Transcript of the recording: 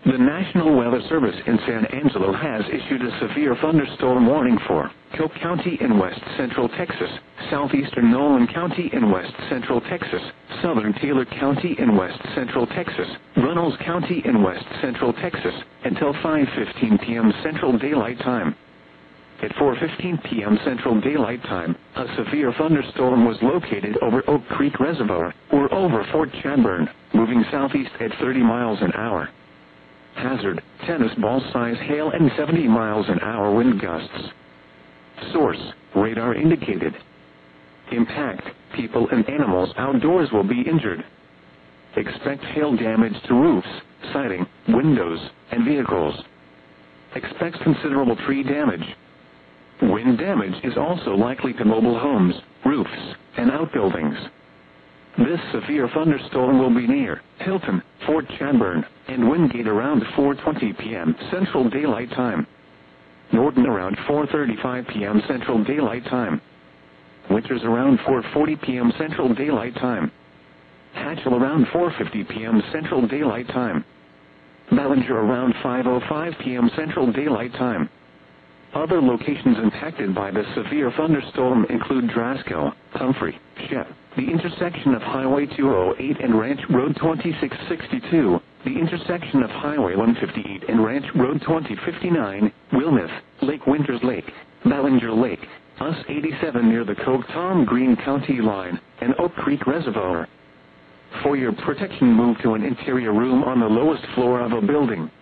The National Weather Service in San Angelo has issued a severe thunderstorm warning for Cook County in west central Texas, southeastern Nolan County in west central Texas, southern Taylor County in west central Texas, Runnels County in west central Texas, until 5:15 p.m. Central Daylight Time. At 4:15 p.m. Central Daylight Time, a severe thunderstorm was located over Oak Creek Reservoir, or over Fort Chadbourne, moving southeast at 30 miles an hour. Hazard, tennis ball size hail and 70 miles an hour wind gusts. Source, radar indicated. Impact, people and animals outdoors will be injured. Expect hail damage to roofs, siding, windows, and vehicles. Expect considerable tree damage. Wind damage is also likely to mobile homes, roofs, and outbuildings. This severe thunderstorm will be near Hilton, Fort Chadbourne, and Wingate around 4:20 p.m. Central Daylight Time. Norton around 4:35 p.m. Central Daylight Time. Winters around 4:40 p.m. Central Daylight Time. Hatchell around 4:50 p.m. Central Daylight Time. Ballinger around 5:05 p.m. Central Daylight Time. Other locations impacted by this severe thunderstorm include Drasco, Humphrey, Shep, the intersection of Highway 208 and Ranch Road 2662, the intersection of Highway 158 and Ranch Road 2059, Wilmeth, Lake Winters Lake, Ballinger Lake, US 87 near the Coke-Tom Green County line, and Oak Creek Reservoir. For your protection, move to an interior room on the lowest floor of a building.